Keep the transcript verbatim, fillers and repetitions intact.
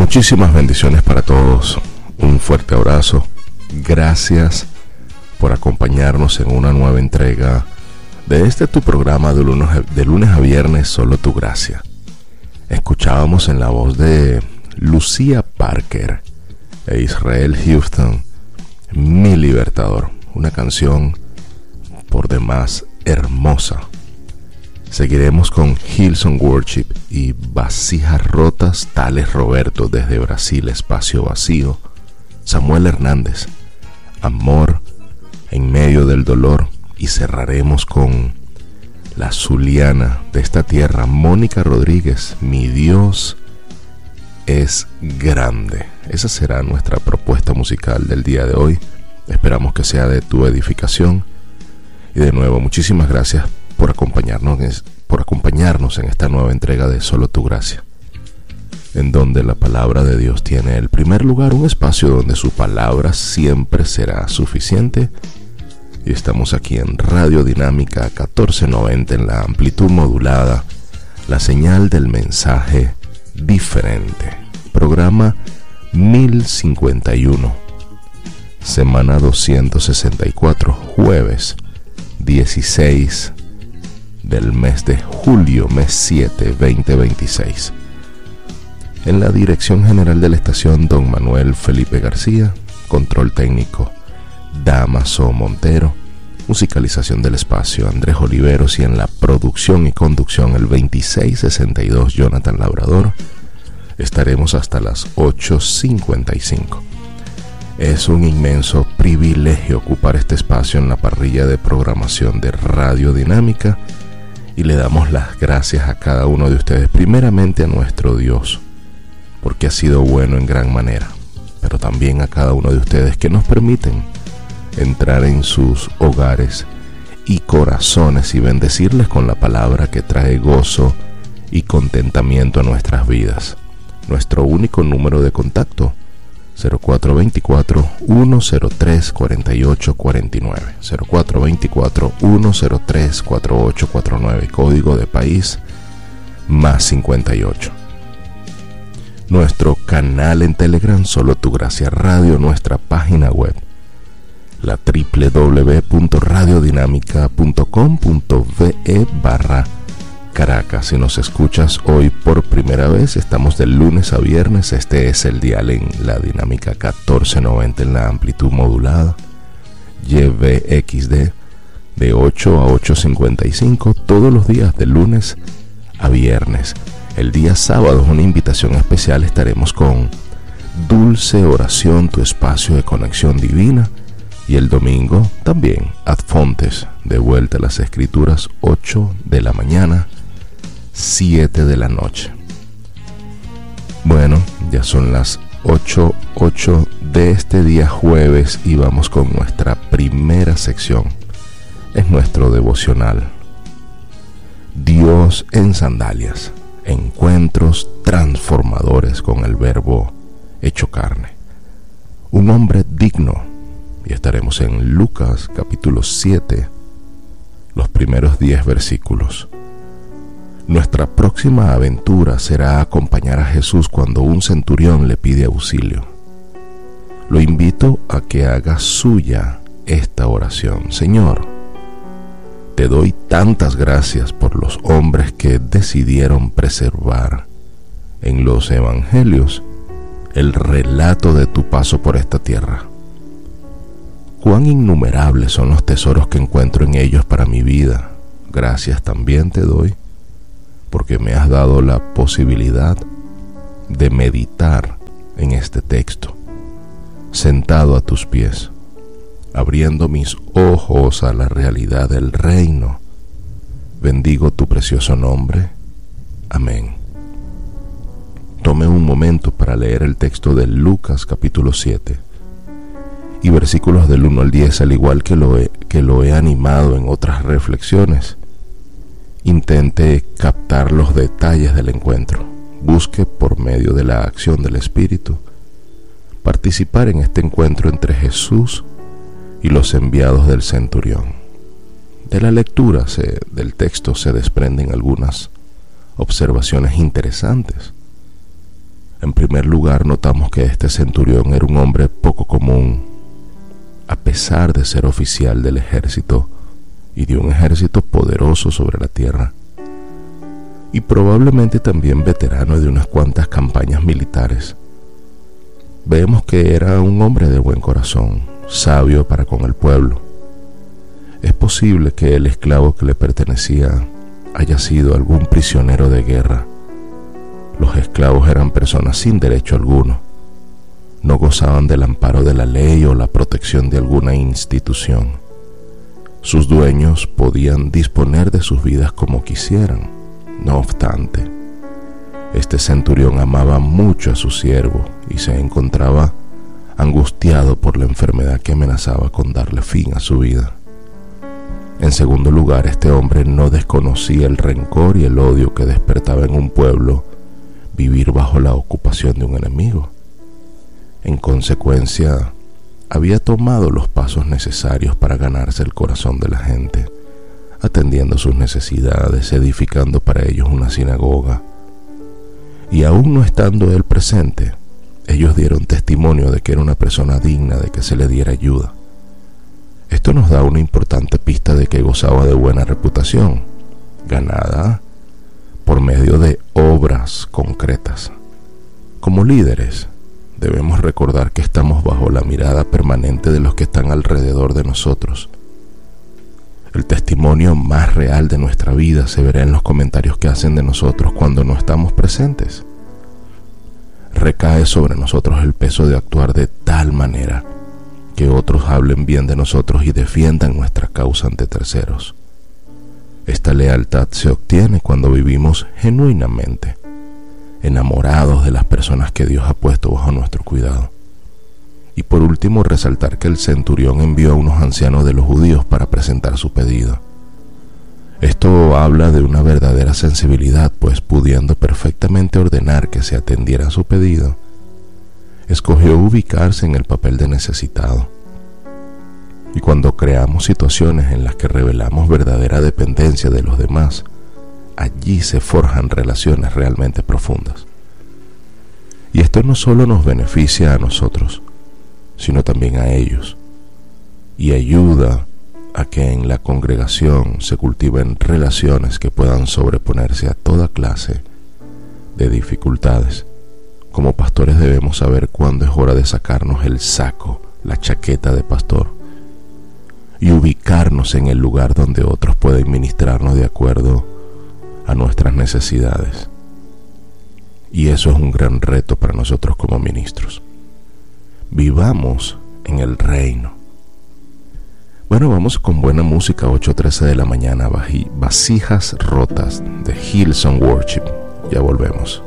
Muchísimas bendiciones para todos, un fuerte abrazo, gracias por acompañarnos en una nueva entrega de este tu programa de lunes, a, de lunes a viernes, Solo tu Gracia. Escuchábamos en la voz de Lucía Parker e Israel Houston, Mi Libertador, una canción por demás hermosa. Seguiremos con Hillsong Worship y Vasijas Rotas, Tales Roberto desde Brasil, Espacio Vacío, Samuel Hernández, Amor en medio del dolor, y cerraremos con la Zuliana de esta tierra, Mónica Rodríguez, Mi Dios es grande. Esa será nuestra propuesta musical del día de hoy. Esperamos que sea de tu edificación. Y de nuevo, muchísimas gracias por acompañarnos, por acompañarnos en esta nueva entrega de Solo tu Gracia, en donde la palabra de Dios tiene el primer lugar, un espacio donde su palabra siempre será suficiente. Y estamos aquí en Radio Dinámica catorce noventa en la amplitud modulada, la señal del mensaje diferente. Programa mil cincuenta y uno, semana doscientos sesenta y cuatro, jueves dieciséis del mes de julio, mes siete, veinte veintiséis. En la dirección general de la estación, don Manuel Felipe García. Control técnico, Damaso Montero. Musicalización del espacio, Andrés Oliveros. Y en la producción y conducción, el veintiséis sesenta y dos, Jonathan Labrador. Estaremos hasta las ocho cincuenta y cinco. Es un inmenso privilegio ocupar este espacio en la parrilla de programación de Radio Dinámica, y le damos las gracias a cada uno de ustedes, primeramente a nuestro Dios, porque ha sido bueno en gran manera, pero también a cada uno de ustedes que nos permiten entrar en sus hogares y corazones y bendecirles con la palabra que trae gozo y contentamiento a nuestras vidas. Nuestro único número de contacto, cero cuatro dos cuatro, uno cero tres, cuatro ocho cuatro nueve, cero cuatro dos cuatro, uno cero tres, cuatro ocho cuatro nueve, código de país más cincuenta y ocho. Nuestro canal en Telegram, Solo tu Gracia Radio, nuestra página web, la doble u doble u doble u punto radio dinámica punto com punto ve barra Caracas. Si nos escuchas hoy por primera vez, estamos de lunes a viernes. Este es el dial en la Dinámica catorce noventa en la amplitud modulada, Y V X D, de ocho a ocho cincuenta y cinco, todos los días de lunes a viernes. El día sábado es una invitación especial, estaremos con Dulce Oración, tu espacio de conexión divina. Y el domingo también, Ad Fontes, de vuelta a las escrituras, ocho de la mañana, siete de la noche. Bueno, ya son las ocho ocho de este día jueves y vamos con nuestra primera sección. Es nuestro devocional, Dios en sandalias, encuentros transformadores con el Verbo hecho carne, un hombre digno. Y estaremos en Lucas capítulo siete, los primeros diez versículos. Nuestra próxima aventura será acompañar a Jesús cuando un centurión le pide auxilio. Lo invito a que haga suya esta oración. Señor, te doy tantas gracias por los hombres que decidieron preservar en los evangelios el relato de tu paso por esta tierra. Cuán innumerables son los tesoros que encuentro en ellos para mi vida. Gracias también te doy porque me has dado la posibilidad de meditar en este texto, sentado a tus pies, abriendo mis ojos a la realidad del reino. Bendigo tu precioso nombre. Amén. Tome un momento para leer el texto de Lucas capítulo siete y versículos del uno al diez, al igual que lo he, que lo he animado en otras reflexiones. Intente captar los detalles del encuentro. Busque, por medio de la acción del Espíritu, participar en este encuentro entre Jesús y los enviados del centurión. De la lectura se, del texto se desprenden algunas observaciones interesantes. En primer lugar, notamos que este centurión era un hombre poco común, a pesar de ser oficial del ejército y de un ejército poderoso sobre la tierra, y probablemente también veterano de unas cuantas campañas militares. Vemos que era un hombre de buen corazón, sabio para con el pueblo. Es posible que el esclavo que le pertenecía haya sido algún prisionero de guerra. Los esclavos eran personas sin derecho alguno. No gozaban del amparo de la ley o la protección de alguna institución. Sus dueños podían disponer de sus vidas como quisieran. No obstante, este centurión amaba mucho a su siervo y se encontraba angustiado por la enfermedad que amenazaba con darle fin a su vida. En segundo lugar, este hombre no desconocía el rencor y el odio que despertaba en un pueblo vivir bajo la ocupación de un enemigo. En consecuencia, había tomado los pasos necesarios para ganarse el corazón de la gente, atendiendo sus necesidades, edificando para ellos una sinagoga. Y aún no estando él presente, ellos dieron testimonio de que era una persona digna de que se le diera ayuda. Esto nos da una importante pista de que gozaba de buena reputación, ganada por medio de obras concretas. Como líderes, debemos recordar que estamos bajo la mirada permanente de los que están alrededor de nosotros. El testimonio más real de nuestra vida se verá en los comentarios que hacen de nosotros cuando no estamos presentes. Recae sobre nosotros el peso de actuar de tal manera que otros hablen bien de nosotros y defiendan nuestra causa ante terceros. Esta lealtad se obtiene cuando vivimos genuinamente, enamorados de las personas que Dios ha puesto bajo nuestro cuidado. Y por último, resaltar que el centurión envió a unos ancianos de los judíos para presentar su pedido. Esto habla de una verdadera sensibilidad, pues pudiendo perfectamente ordenar que se atendiera a su pedido, escogió ubicarse en el papel de necesitado. Y cuando creamos situaciones en las que revelamos verdadera dependencia de los demás, allí se forjan relaciones realmente profundas. Y esto no solo nos beneficia a nosotros, sino también a ellos, y ayuda a que en la congregación se cultiven relaciones que puedan sobreponerse a toda clase de dificultades. Como pastores debemos saber cuándo es hora de sacarnos el saco, la chaqueta de pastor, y ubicarnos en el lugar donde otros pueden ministrarnos de acuerdo a nuestras necesidades. Y eso es un gran reto para nosotros como ministros. Vivamos en el reino. Bueno, vamos con buena música. Ocho trece de la mañana, vasijas rotas de Hillsong Worship. Ya volvemos.